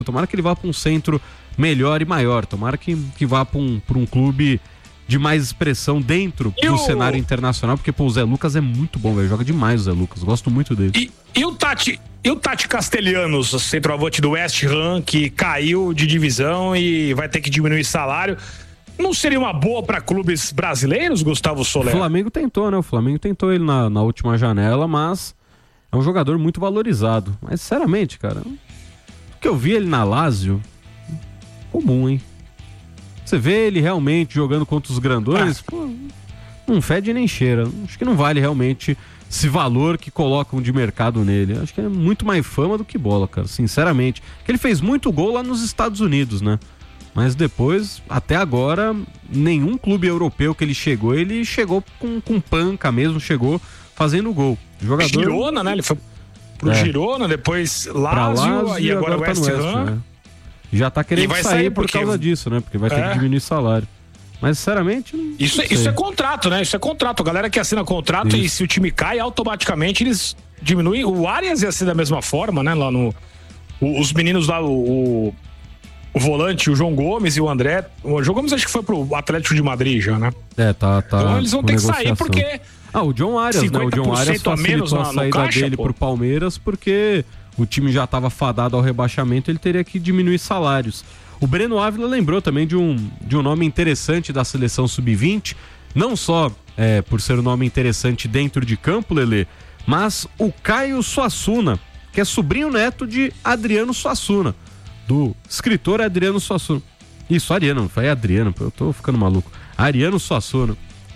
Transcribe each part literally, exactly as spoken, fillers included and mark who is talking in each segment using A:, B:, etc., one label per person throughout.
A: Tomara que ele vá para um centro melhor e maior. Tomara que, que vá para um, para um clube de mais expressão dentro e do o... cenário internacional, porque pô, o Zé Lucas é muito bom, velho. Joga demais o Zé Lucas. Gosto muito dele.
B: E, e o Tati... E o Tati Castelhanos, centroavante do West Ham, que caiu de divisão e vai ter que diminuir salário. Não seria uma boa para clubes brasileiros, Gustavo Soler?
A: O Flamengo tentou, né? O Flamengo tentou ele na, na última janela, mas é um jogador muito valorizado. Mas, sinceramente, cara, o que eu vi ele na Lazio, comum, hein? Você vê ele realmente jogando contra os grandões, ah. pô, não fede nem cheira. Acho que não vale realmente esse valor que colocam de mercado nele. Acho que é muito mais fama do que bola, cara, sinceramente. Que ele fez muito gol lá nos Estados Unidos, né? Mas depois, até agora, nenhum clube europeu que ele chegou, ele chegou com, com panca mesmo, chegou fazendo gol. Jogador...
B: Girona, né? Ele foi pro é. Girona, depois Lazio, Lazio e agora, agora o West Ham. Tá né? Já tá querendo sair, sair por causa disso, né? Porque vai ter é. que diminuir salário. Mas, sinceramente, não isso,
A: não
B: isso é contrato, né? Isso é contrato. A galera que assina contrato isso. E se o time cai, automaticamente eles diminuem. O Arias ia ser da mesma forma, né? Lá no... O, os meninos lá, o, o, o volante, o João Gomes e o André. O João Gomes acho que foi pro Atlético de Madrid já, né?
A: É, tá, tá.
B: Então eles vão ter que sair porque...
A: Ah, o John Arias, né? O John Arias facilitou a, a saída caixa, dele pô. pro Palmeiras porque o time já estava fadado ao rebaixamento, ele teria que diminuir salários. O Breno Ávila lembrou também de um, de um nome interessante da seleção sub vinte, não só é, por ser um nome interessante dentro de campo, Lelê, mas o Caio Suassuna, que é sobrinho neto de Adriano Suassuna, do escritor Adriano Suassuna. Isso, Ariano, não foi Adriano, eu tô ficando maluco. Ariano Suassuna.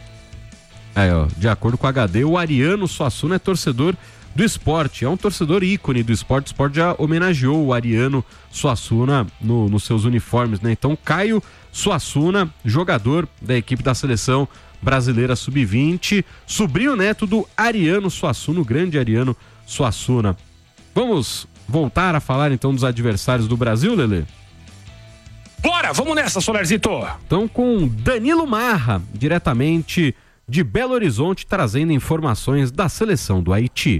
A: Aí, ó, de acordo com o H D, o Ariano Suassuna é torcedor do esporte, é um torcedor ícone do esporte. O esporte já homenageou o Ariano Suassuna no, nos seus uniformes, né? Então, Caio Suassuna, jogador da equipe da seleção brasileira sub vinte, sobrinho neto do Ariano Suassuna, o grande Ariano Suassuna. Vamos voltar a falar então dos adversários do Brasil, Lelê?
B: Bora, vamos nessa, Solarzito!
A: Então, com Danilo Marra, diretamente de Belo Horizonte, trazendo informações da seleção do Haiti.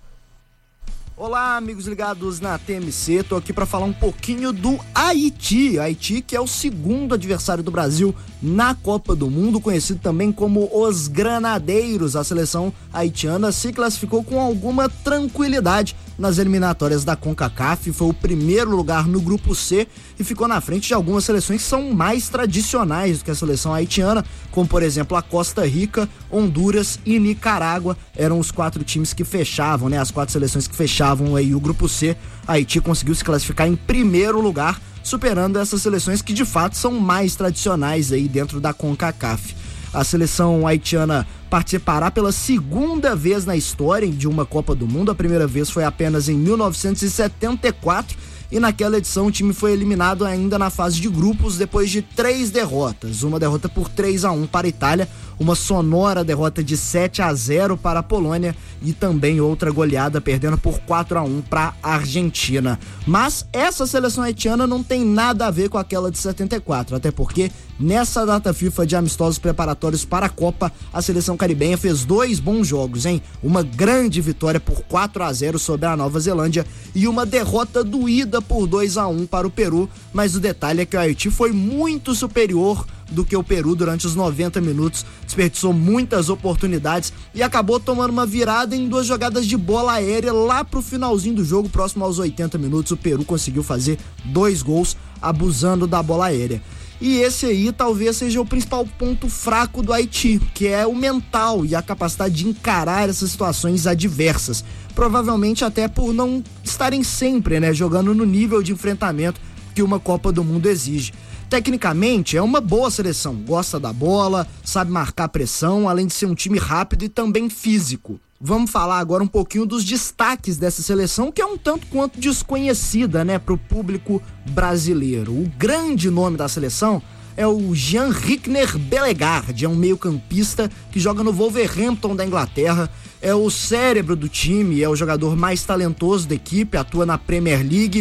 C: Olá, amigos ligados na T M C, tô aqui para falar um pouquinho do Haiti. Haiti, que é o segundo adversário do Brasil na Copa do Mundo, conhecido também como os Granadeiros. A seleção haitiana se classificou com alguma tranquilidade nas eliminatórias da CONCACAF, foi o primeiro lugar no grupo C e ficou na frente de algumas seleções que são mais tradicionais do que a seleção haitiana, como por exemplo a Costa Rica, Honduras e Nicarágua. Eram os quatro times que fechavam, né? As quatro seleções que fechavam aí o grupo C. A Haiti conseguiu se classificar em primeiro lugar, superando essas seleções que de fato são mais tradicionais aí dentro da CONCACAF. A seleção haitiana participará pela segunda vez na história de uma Copa do Mundo. A primeira vez foi apenas em mil novecentos e setenta e quatro e naquela edição o time foi eliminado ainda na fase de grupos depois de três derrotas. Uma derrota por três a um para a Itália, uma sonora derrota de sete a zero para a Polônia e também outra goleada perdendo por quatro a um para a Argentina. Mas essa seleção haitiana não tem nada a ver com aquela de setenta e quatro, até porque nessa data FIFA de amistosos preparatórios para a Copa, a seleção caribenha fez dois bons jogos, hein? Uma grande vitória por quatro a zero sobre a Nova Zelândia e uma derrota doída por dois a um para o Peru, mas o detalhe é que o Haiti foi muito superior do que o Peru durante os noventa minutos, desperdiçou muitas oportunidades e acabou tomando uma virada em duas jogadas de bola aérea lá pro finalzinho do jogo, próximo aos oitenta minutos, o Peru conseguiu fazer dois gols abusando da bola aérea. E esse aí talvez seja o principal ponto fraco do Haiti, que é o mental e a capacidade de encarar essas situações adversas. Provavelmente até por não estarem sempre, né, jogando no nível de enfrentamento que uma Copa do Mundo exige. Tecnicamente é uma boa seleção, gosta da bola, sabe marcar pressão, além de ser um time rápido e também físico. Vamos falar agora um pouquinho dos destaques dessa seleção, que é um tanto quanto desconhecida, né, para o público brasileiro. O grande nome da seleção é o Jean-Rickner Bellegarde, é um meio-campista que joga no Wolverhampton da Inglaterra, é o cérebro do time, é o jogador mais talentoso da equipe, atua na Premier League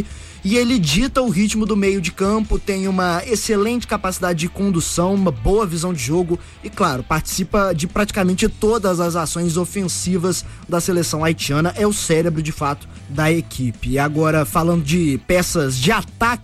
C: e ele dita o ritmo do meio de campo, tem uma excelente capacidade de condução, uma boa visão de jogo e, claro, participa de praticamente todas as ações ofensivas da seleção haitiana, é o cérebro de fato da equipe. E agora, falando de peças de ataque